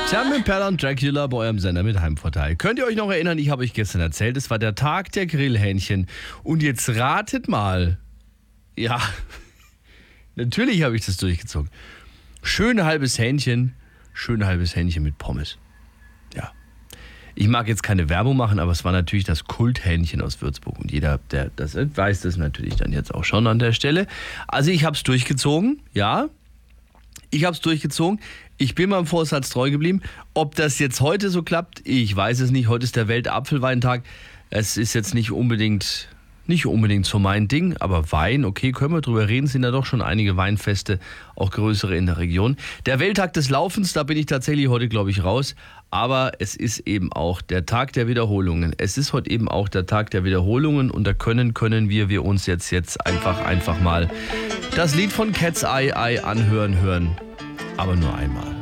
Mit Perla und Dracula bei eurem Sender mit Heimvorteil. Könnt ihr euch noch erinnern, ich habe euch gestern erzählt, es war der Tag der Grillhähnchen. Und jetzt ratet mal. Ja, natürlich habe ich das durchgezogen. Schön halbes Hähnchen mit Pommes. Ja. Ich mag jetzt keine Werbung machen, aber es war natürlich das Kulthähnchen aus Würzburg. Und jeder, der das weiß, das natürlich dann jetzt auch schon an der Stelle. Also ich habe es durchgezogen, ja. Ich habe es durchgezogen. Ich bin meinem Vorsatz treu geblieben. Ob das jetzt heute so klappt, ich weiß es nicht. Heute ist der Weltapfelweintag. Es ist jetzt nicht unbedingt so mein Ding, aber Wein, okay, können wir drüber reden, sind ja doch schon einige Weinfeste, auch größere in der Region. Der Welttag des Laufens, da bin ich tatsächlich heute, glaube ich, raus. Aber es ist eben auch der Tag der Wiederholungen. Es ist heute eben auch der Tag der Wiederholungen und da können wir uns jetzt einfach mal das Lied von Cat's Eye anhören, aber nur einmal.